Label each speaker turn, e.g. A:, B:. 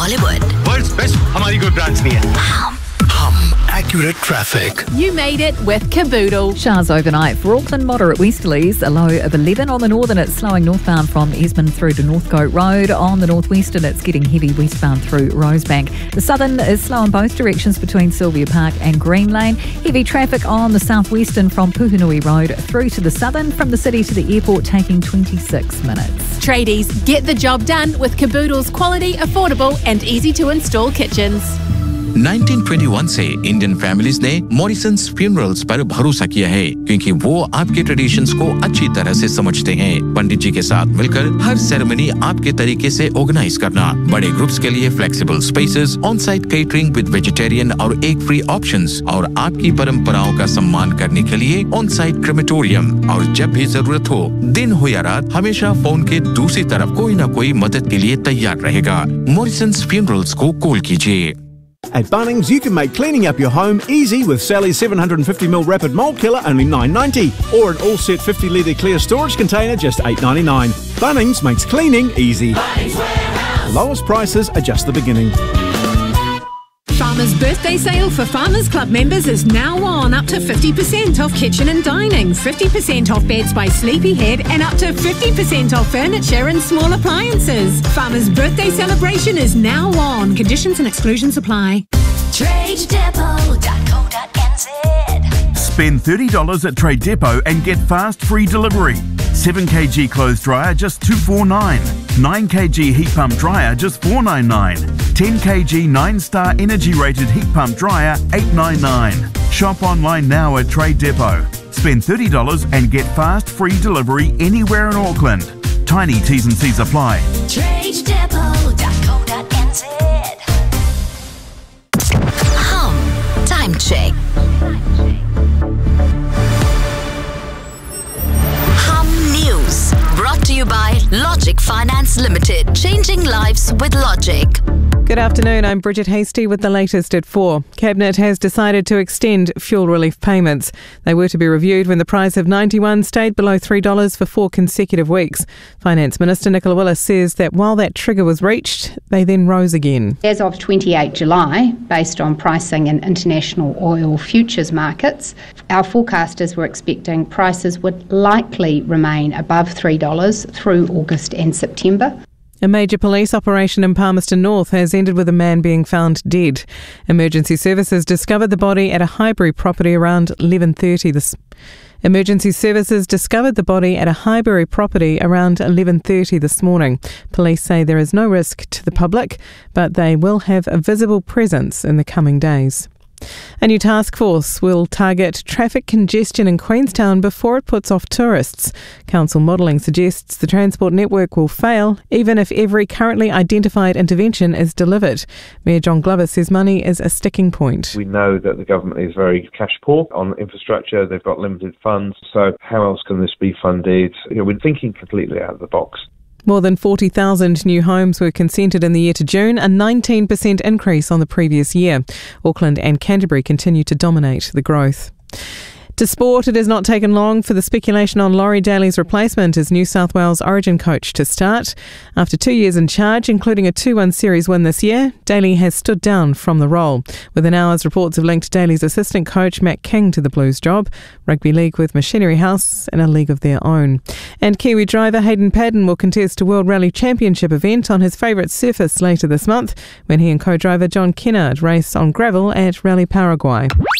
A: Bollywood.
B: World's best हमारी कोई branch नहीं है.
C: Accurate traffic.
D: You made it with Caboodle.
E: Showers overnight for Auckland, moderate westerlies, a low of 11. On the northern, it's slowing northbound from Esmond through to Northcote Road. On the northwestern, it's getting heavy westbound through Rosebank. The southern is slow in both directions between Sylvia Park and Green Lane. Heavy traffic on the southwestern from Puhunui Road through to the southern, from the city to the airport, taking 26 minutes.
D: Tradies, get the job done with Caboodle's quality, affordable and easy to install kitchens.
F: 1921 से Indian families ने मॉरिसन्स funerals पर भरोसा किया है, क्योंकि वो आपके traditions को अच्छी तरह से समझते हैं. पंडित जी के साथ मिलकर हर सेरेमनी आपके तरीके से ऑर्गेनाइज करना. बड़े ग्रुप्स के लिए flexible spaces, on site catering with vegetarian और एग फ्री ऑप्शंस, और आपकी परंपराओं का सम्मान करने के लिए ऑन साइट क्रेमेटोरियम. और जब भी जरूरत हो, दिन हो या रात, हमेशा फोन के दूसरी तरफ कोई न कोई मदद के लिए तैयार रहेगा. मॉरिसन्स फ्यूनरल्स को कॉल कीजिए.
G: At Bunnings, you can make cleaning up your home easy with Sally's 750ml Rapid Mold Killer, only $9.90, or an all-set 50-litre clear storage container, just $8.99. Bunnings makes cleaning easy. Lowest prices are just the beginning.
H: Farmers' birthday sale for Farmers Club members is now on. Up to 50% off kitchen and dining, 50% off beds by Sleepyhead, and up to 50% off furniture and small appliances. Farmers' birthday celebration is now on. Conditions and exclusions apply.
A: TradeDepot.co.nz.
I: Spend $30 at Trade Depot and get fast free delivery. 7kg clothes dryer just $249. 9kg heat pump dryer just $499. 10kg 9-star energy rated heat pump dryer $899. Shop online now at Trade Depot. Spend $30 and get fast free delivery anywhere in Auckland. Tiny T's and C's apply.
A: TradeDepot.co.nz. Time check. News brought to you by Logic Finance Limited. Changing lives with Logic.
J: Good afternoon, I'm Bridget Hasty with the latest at 4. Cabinet has decided to extend fuel relief payments. They were to be reviewed when the price of 91 stayed below $3 for 4 consecutive weeks. Finance Minister Nicola Willis says that while that trigger was reached, they then rose again.
K: As of 28 July, based on pricing in international oil futures markets, our forecasters were expecting prices would likely remain above $3 through August and September.
J: A major police operation in Palmerston North has ended with a man being found dead. Emergency services discovered the body at a Highbury property around 11:30 this morning. Police say there is no risk to the public, but they will have a visible presence in the coming days. A new task force will target traffic congestion in Queenstown before it puts off tourists. Council modelling suggests the transport network will fail even if every currently identified intervention is delivered. Mayor John Glover says money is a sticking point.
L: We know that the government is very cash poor on infrastructure. They've got limited funds. So how else can this be funded? We're thinking completely out of the box.
J: More than 40,000 new homes were consented in the year to June, a 19% increase on the previous year. Auckland and Canterbury continue to dominate the growth. To sport, it has not taken long for the speculation on Laurie Daly's replacement as New South Wales Origin coach to start. After 2 years in charge, including a 2-1 series win this year, Daly has stood down from the role. Within hours, reports have linked Daly's assistant coach Matt King to the Blues job. Rugby league with Machinery House in a league of their own. And Kiwi driver Hayden Paddon will contest a World Rally Championship event on his favourite surface later this month when he and co-driver John Kennard race on gravel at Rally Paraguay.